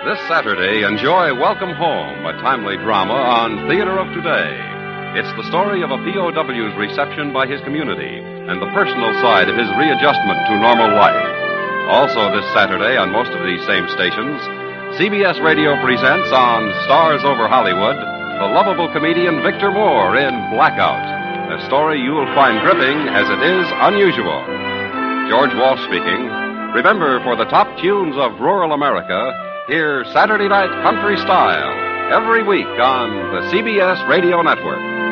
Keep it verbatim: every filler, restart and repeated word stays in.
This Saturday, enjoy Welcome Home, a timely drama on Theater of Today. It's the story of a P O W's reception by his community and the personal side of his readjustment to normal life. Also this Saturday on most of these same stations, C B S Radio presents on Stars Over Hollywood, the lovable comedian Victor Moore in Blackout, a story you'll find gripping as it is unusual. George Walsh speaking. Remember, for the top tunes of rural America, hear Saturday Night Country Style every week on the C B S Radio Network.